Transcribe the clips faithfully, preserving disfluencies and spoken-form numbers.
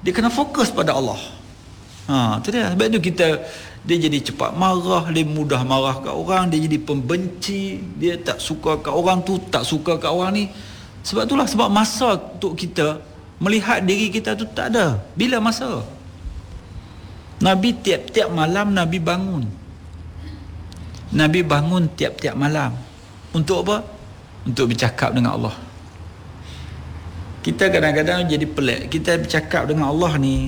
Dia kena fokus pada Allah. Ha, tu dia. Sebab tu kita, dia jadi cepat marah, dia mudah marah kat orang, dia jadi pembenci, dia tak suka kat orang tu, tak suka kat orang ni. Sebab itulah, sebab masa untuk kita melihat diri kita tu tak ada. Bila masa? Nabi tiap-tiap malam Nabi bangun. Nabi bangun tiap-tiap malam. Untuk apa? Untuk bercakap dengan Allah. Kita kadang-kadang jadi pelik. Kita bercakap dengan Allah ni,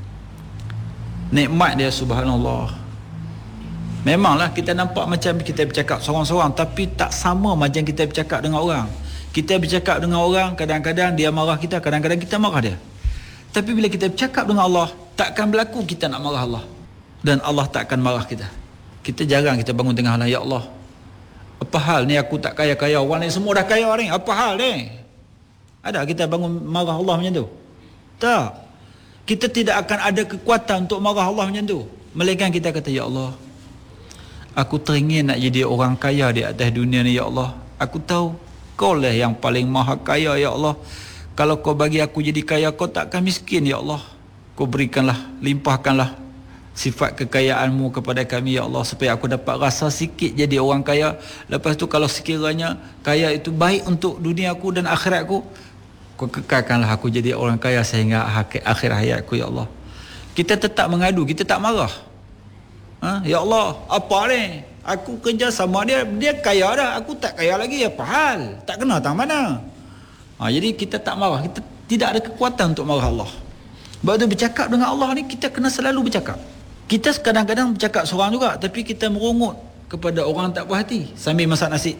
nikmat dia, subhanallah. Memanglah kita nampak macam kita bercakap seorang-seorang, tapi tak sama macam kita bercakap dengan orang. Kita bercakap dengan orang, kadang-kadang dia marah kita, kadang-kadang kita marah dia. Tapi bila kita bercakap dengan Allah, takkan berlaku kita nak marah Allah, dan Allah takkan marah kita. Kita jarang kita bangun tengah malam, ya Allah, apa hal ni, aku tak kaya-kaya, orang ni semua dah kaya ni, apa hal ni? Ada kita bangun marah Allah macam tu? Tak. Kita tidak akan ada kekuatan untuk marah Allah macam tu. Melainkan kita kata, ya Allah, aku teringin nak jadi orang kaya di atas dunia ni, ya Allah. Aku tahu Kau lah yang paling maha kaya, ya Allah. Kalau Kau bagi aku jadi kaya, Kau takkan miskin, ya Allah. Kau berikanlah, limpahkanlah sifat kekayaan-Mu kepada kami, ya Allah, supaya aku dapat rasa sikit jadi orang kaya. Lepas tu kalau sekiranya kaya itu baik untuk dunia aku dan akhiratku, Kau kekalkanlah aku jadi orang kaya sehingga akhir hayatku, ya Allah. Kita tetap mengadu, kita tak marah. Ha? Ya Allah, apa ni? Aku kerja sama dia, dia kaya dah, aku tak kaya lagi, apa hal? Tak kena tang mana? Ha, jadi kita tak marah, kita tidak ada kekuatan untuk marah Allah. Sebab tu bercakap dengan Allah ni, kita kena selalu bercakap. Kita kadang-kadang bercakap seorang juga, tapi kita merungut kepada orang tak puas hati sambil masak nasi.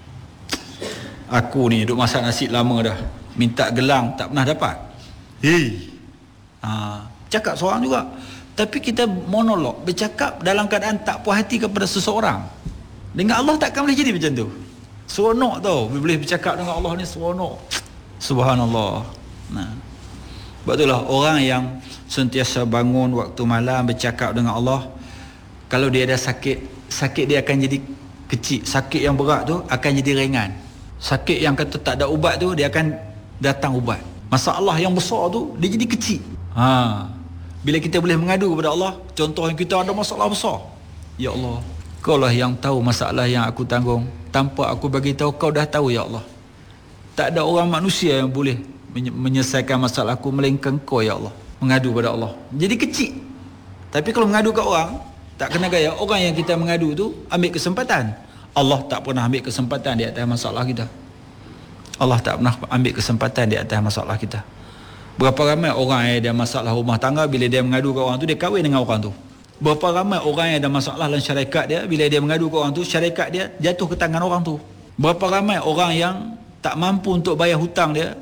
Aku ni duduk masak nasi lama dah, minta gelang tak pernah dapat. Hei. Ha, cakap seorang juga. Tapi kita monolog, bercakap dalam keadaan tak puas hati kepada seseorang. Dengan Allah takkan boleh jadi macam tu. Seronok tau, boleh bercakap dengan Allah ni, seronok. Subhanallah. Nah. Sebab itulah orang yang sentiasa bangun waktu malam bercakap dengan Allah, kalau dia ada sakit, sakit dia akan jadi kecil. Sakit yang berat tu akan jadi ringan. Sakit yang kata tak ada ubat tu, dia akan datang ubat. Masalah yang besar tu, dia jadi kecil. Ha. Bila kita boleh mengadu kepada Allah, contohnya kita ada masalah besar, ya Allah, Kau lah yang tahu masalah yang aku tanggung. Tanpa aku bagi tahu, Kau dah tahu, ya Allah. Tak ada orang manusia yang boleh menyelesaikan masalah aku melainkan Kau, ya Allah. Mengadu kepada Allah jadi kecil. Tapi kalau mengadu ke orang, tak kena gaya. Orang yang kita mengadu tu ambil kesempatan. Allah tak pernah ambil kesempatan di atas masalah kita. Allah tak pernah ambil kesempatan di atas masalah kita. Berapa ramai orang yang ada masalah rumah tangga, bila dia mengadu ke orang tu, dia kahwin dengan orang tu. Berapa ramai orang yang ada masalah dalam syarikat dia, bila dia mengadu ke orang tu, syarikat dia jatuh ke tangan orang tu. Berapa ramai orang yang tak mampu untuk bayar hutang dia,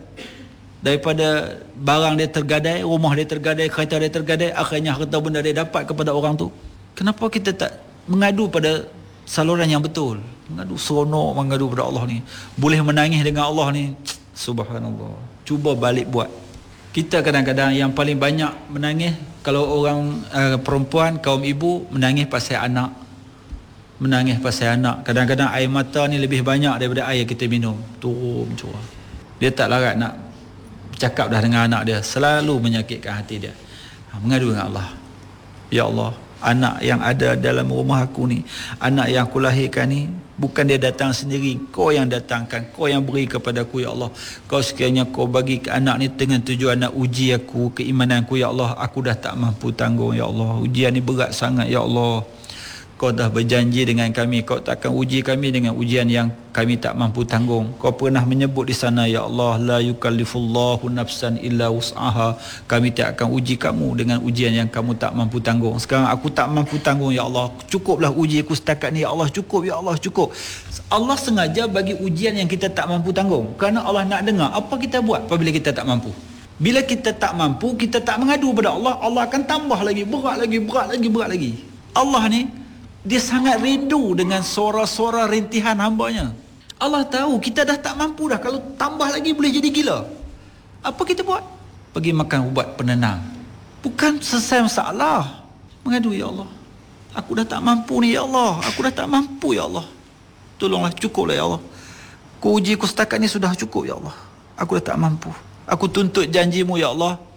daripada barang dia tergadai, rumah dia tergadai, kereta dia tergadai, akhirnya harta benda dia dapat kepada orang tu. Kenapa kita tak mengadu pada saluran yang betul? Mengadu seronok, mengadu pada Allah ni. Boleh menangis dengan Allah ni, subhanallah. Cuba balik buat. Kita kadang-kadang yang paling banyak menangis, kalau orang uh, perempuan, kaum ibu, menangis pasal anak. Menangis pasal anak. Kadang-kadang air mata ni lebih banyak daripada air kita minum. Turun curah. Dia tak larat nak cakap dah dengan anak dia. Selalu menyakitkan hati dia. Ha, mengadu dengan Allah. Ya Allah, anak yang ada dalam rumah aku ni, anak yang aku lahirkan ni, bukan dia datang sendiri, Kau yang datangkan, Kau yang beri kepada aku, ya Allah. Kau sekiranya Kau bagi ke anak ni dengan tujuan nak uji aku, keimananku, ya Allah. Aku dah tak mampu tanggung, ya Allah. Ujian ni berat sangat, ya Allah. Kau dah berjanji dengan kami, Kau takkan uji kami dengan ujian yang kami tak mampu tanggung. Kau pernah menyebut di sana, ya Allah, la yukallifullahu nafsan illa wus'aha. Kami tak akan uji kamu dengan ujian yang kamu tak mampu tanggung. Sekarang aku tak mampu tanggung, ya Allah. Cukuplah uji aku setakat ni, ya Allah. Cukup, ya Allah, cukup. Allah sengaja bagi ujian yang kita tak mampu tanggung, kerana Allah nak dengar apa kita buat apabila kita tak mampu. Bila kita tak mampu, kita tak mengadu pada Allah, Allah akan tambah lagi, berat lagi, berat lagi, berat lagi. Allah ni, Dia sangat rindu dengan suara-suara rintihan hambanya. Allah tahu kita dah tak mampu dah. Kalau tambah lagi boleh jadi gila. Apa kita buat? Pergi makan ubat penenang. Bukan selesai masalah. Mengadu, ya Allah, aku dah tak mampu ni, ya Allah. Aku dah tak mampu, ya Allah. Tolonglah, cukuplah, ya Allah. Ku uji ku setakat ni sudah cukup, ya Allah. Aku dah tak mampu. Aku tuntut janjimu, ya Allah.